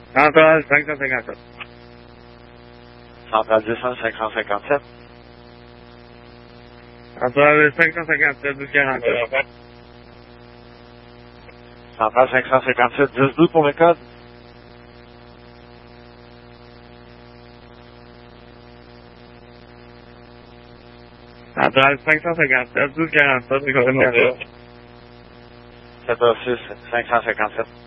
Centrale 557. Centrale 10 557. Centrale 557 1247. Centrale 557 10-12 pour le code. Centrale 557 1247, c'est confirmation. 706 557.